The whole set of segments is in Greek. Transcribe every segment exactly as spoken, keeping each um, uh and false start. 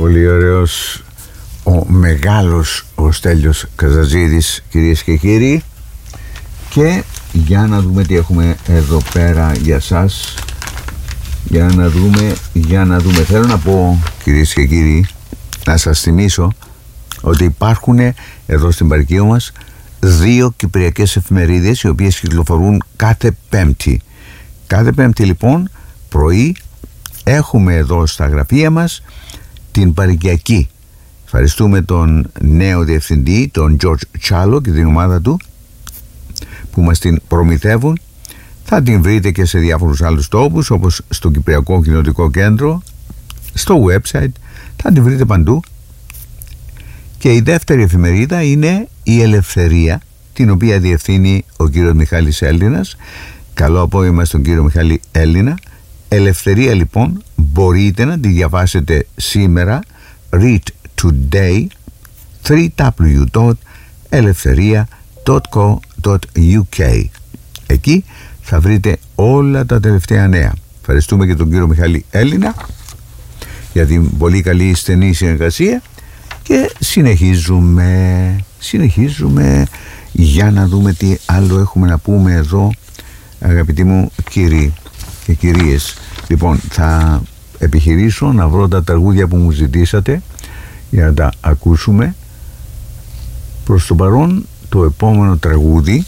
Πολύ ωραίος ο μεγάλος ο Στέλιος Καζατζίδης, κυρίες και κύριοι. Και για να δούμε τι έχουμε εδώ πέρα για σας. Για να δούμε, για να δούμε. Θέλω να πω, κυρίες και κύριοι, να σας θυμίσω ότι υπάρχουν εδώ στην παροικία μας δύο κυπριακές εφημερίδες, οι οποίες κυκλοφορούν κάθε Πέμπτη. Κάθε Πέμπτη λοιπόν πρωί έχουμε εδώ στα γραφεία μας την παροικιακή. Ευχαριστούμε τον νέο διευθυντή, τον George Τσάλο, και την ομάδα του που μας την προμηθεύουν. Θα την βρείτε και σε διάφορους άλλους τόπους, όπως στο Κυπριακό Κοινοτικό Κέντρο, στο website, θα την βρείτε παντού. Και η δεύτερη εφημερίδα είναι η Ελευθερία, την οποία διευθύνει ο κύριος Μιχάλης Έλληνας. Καλό απόγευμα στον κύριο Μιχάλη Έλληνα. Ελευθερία λοιπόν μπορείτε να τη διαβάσετε σήμερα. Read today, double-u double-u double-u dot eleftheria dot co dot u k. Εκεί θα βρείτε όλα τα τελευταία νέα. Ευχαριστούμε και τον κύριο Μιχάλη Έλληνα για την πολύ καλή στενή συνεργασία. Και συνεχίζουμε, συνεχίζουμε για να δούμε τι άλλο έχουμε να πούμε εδώ, αγαπητοί μου κύριοι και κυρίες. Λοιπόν, θα επιχειρήσω να βρω τα τραγούδια που μου ζητήσατε για να τα ακούσουμε. Προς το παρόν, το επόμενο τραγούδι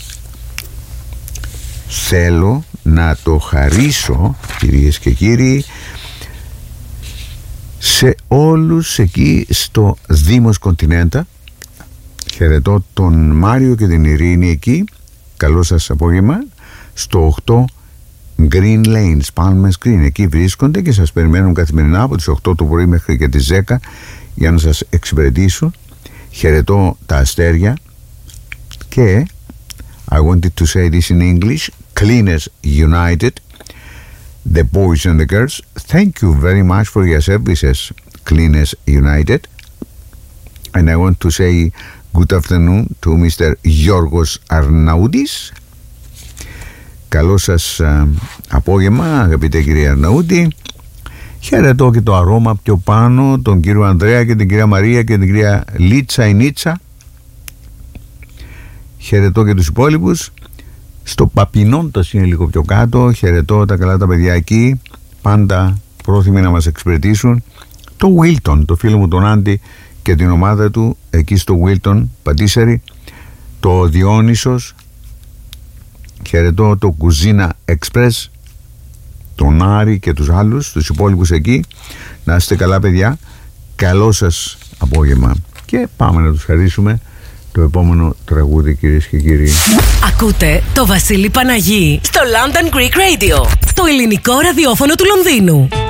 θέλω να το χαρίσω, κυρίες και κύριοι, σε όλους εκεί στο Δήμος Κοντινέντα. Χαιρετώ τον Μάριο και την Ειρήνη εκεί. Καλό σας απόγευμα. Στο οκτώ Green Lanes, Palmers Green, εκεί βρίσκονται και σας περιμένουν καθημερινά από τις οκτώ το πρωί μέχρι και τις δέκα για να σας εξυπηρετήσουν. Χαιρετώ τα αστέρια. Και I wanted to say this in English. Cleaners United, the boys and the girls, thank you very much for your services, Cleaners United. And I want to say good afternoon to Mister Γιώργος Αρναούτης. Καλό σας α, απόγευμα, αγαπητέ κυρία Αρναούτη. Χαιρετώ και το αρώμα πιο πάνω, τον κύριο Ανδρέα και την κυρία Μαρία και την κυρία Λίτσα η Νίτσα. Χαιρετώ και τους υπόλοιπους. Στο Παπινόντας είναι λίγο πιο κάτω. Χαιρετώ τα καλά τα παιδιά εκεί, πάντα πρόθυμοι να μας εξυπηρετήσουν. Το Wilton, το φίλο μου τον Άντι και την ομάδα του εκεί στο Wilton Πατήσερη. Το Διόνυσος. Χαιρετώ το Κουζίνα Express, τον Άρη και τους άλλους, τους υπόλοιπους εκεί. Να είστε καλά παιδιά. Καλό σας απόγευμα. Και πάμε να τους χαρίσουμε το επόμενο τραγούδι, κυρίες και κύριοι. Ακούτε το Βασίλη Παναγί στο London Greek Radio, το ελληνικό ραδιόφωνο του Λονδίνου.